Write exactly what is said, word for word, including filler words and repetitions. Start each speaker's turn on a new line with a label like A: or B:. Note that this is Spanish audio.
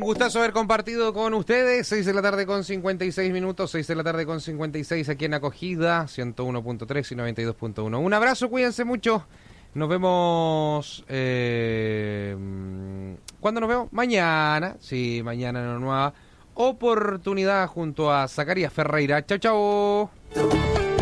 A: gustazo haber compartido con ustedes. seis de la tarde con cincuenta y seis minutos, seis de la tarde con cincuenta y seis aquí en Acogida, ciento uno punto tres y noventa y dos punto uno. Un abrazo, cuídense mucho. Nos vemos... Eh, ¿Cuándo nos vemos? Mañana. Sí, mañana en una nueva oportunidad junto a Zacarías Ferreira. Chao, chao.